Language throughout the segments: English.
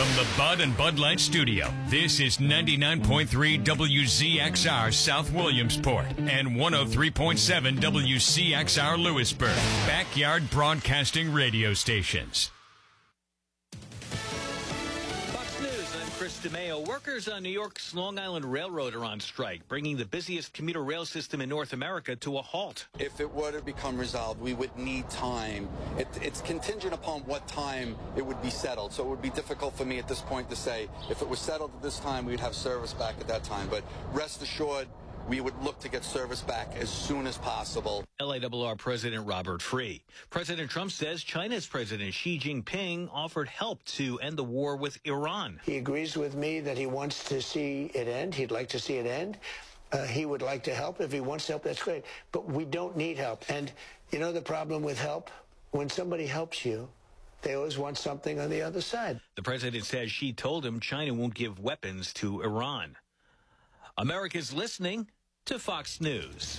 From the Bud and Bud Light Studio, this is 99.3 WZXR South Williamsport and 103.7 WCXR Lewisburg, backyard broadcasting radio stations. Fox News, I'm Chris DeMeo. Workers on New York's Long Island Railroad are on strike, bringing the busiest commuter rail system in North America to a halt. If it were to become resolved, we would need time. It's contingent upon what time it would be settled. So it would be difficult for me at this point to say if it was settled at this time, we'd have service back at that time. But rest assured, we would look to get service back as soon as possible. LARR President Robert Free. President Trump says China's President Xi Jinping offered help to end the war with Iran. He agrees with me that he wants to see it end. He'd like to see it end. He would like to help. If he wants to help, that's great. But we don't need help. And you know the problem with help? When somebody helps you, they always want something on the other side. The president says Xi told him China won't give weapons to Iran. America's listening to Fox News.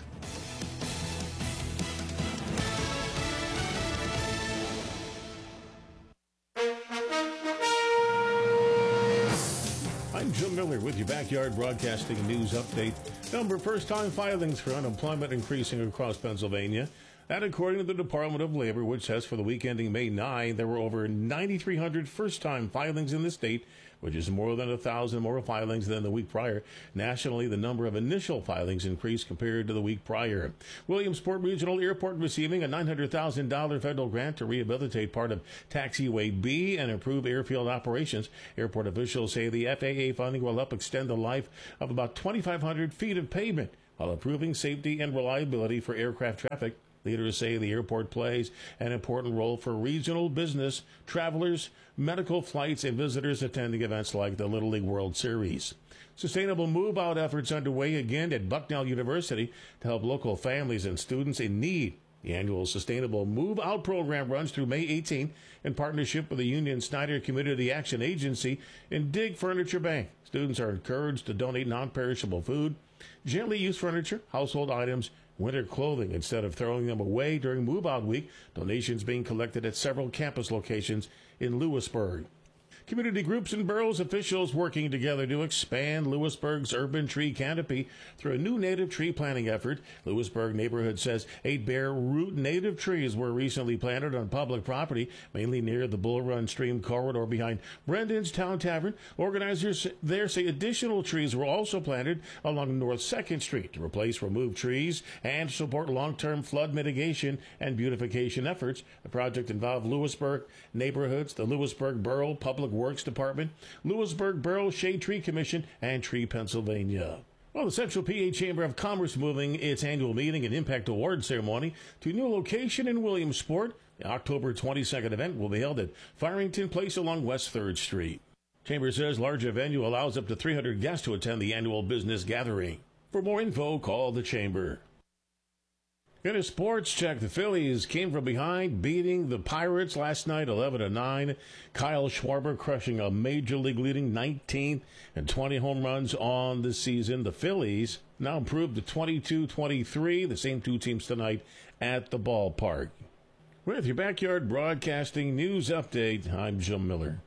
I'm Jim Miller with your Backyard Broadcasting News Update. Number first-time filings for unemployment increasing across Pennsylvania. That according to the Department of Labor, which says for the week ending May 9, there were over 9,300 first-time filings in the state, which is more than 1,000 more filings than the week prior. Nationally, the number of initial filings increased compared to the week prior. Williamsport Regional Airport receiving a $900,000 federal grant to rehabilitate part of Taxiway B and improve airfield operations. Airport officials say the FAA funding will help extend the life of about 2,500 feet of pavement while improving safety and reliability for aircraft traffic. Leaders say the airport plays an important role for regional business, travelers, medical flights, and visitors attending events like the Little League World Series. Sustainable move-out efforts underway again at Bucknell University to help local families and students in need. The annual Sustainable Move-Out program runs through May 18 in partnership with the Union Snyder Community Action Agency and Dig Furniture Bank. Students are encouraged to donate non-perishable food, gently used furniture, household items, winter clothing instead of throwing them away during move-out week. Donations being collected at several campus locations in Lewisburg. Community groups and boroughs officials working together to expand Lewisburg's urban tree canopy through a new native tree planting effort. Lewisburg neighborhood says 8 bare root native trees were recently planted on public property, mainly near the Bull Run Stream corridor behind Brendan's Town Tavern. Organizers there say additional trees were also planted along North 2nd Street to replace removed trees and support long-term flood mitigation and beautification efforts. The project involved Lewisburg neighborhoods, the Lewisburg Borough Public Works Department, Lewisburg Borough Shade Tree Commission, and Tree Pennsylvania. Well, the Central PA Chamber of Commerce moving its annual meeting and impact award ceremony to a new location in Williamsport. The October 22nd event will be held at Farrington Place along West 3rd Street. Chamber says larger venue allows up to 300 guests to attend the annual business gathering. For more info, call the Chamber. In a sports check, the Phillies came from behind, beating the Pirates last night 11-9. Kyle Schwarber crushing a major league leading 19 and 20 home runs on the season. The Phillies now improved to 22-23, the same two teams tonight at the ballpark. With your Backyard Broadcasting News Update, I'm Jim Miller.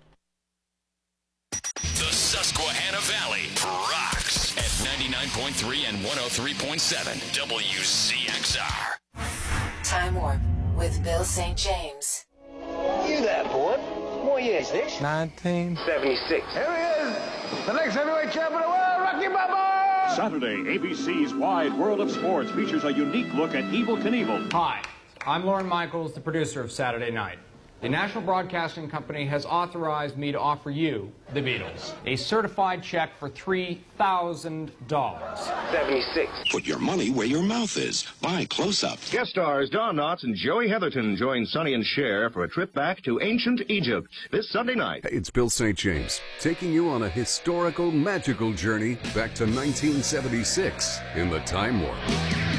The Susquehanna Valley rocks at 99.3 and 103.7 WCXR. Time Warp with Bill St. James. You there, boy? What year is this? 1976. Here he is, the next heavyweight champion of the world, Rocky Balboa! Saturday, ABC's Wide World of Sports features a unique look at Evel Knievel. Hi, I'm Lorne Michaels, the producer of Saturday Night. The National Broadcasting Company has authorized me to offer you, the Beatles, a certified check for $3,000. 76. Put your money where your mouth is. Buy Close-Up. Guest stars Don Knotts and Joey Heatherton join Sonny and Cher for a trip back to ancient Egypt this Sunday night. It's Bill St. James, taking you on a historical, magical journey back to 1976 in the Time Warp.